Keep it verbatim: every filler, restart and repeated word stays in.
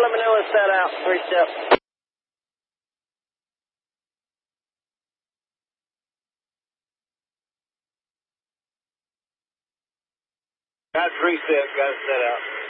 let me know when set out. Three step. Got three step, got it set out.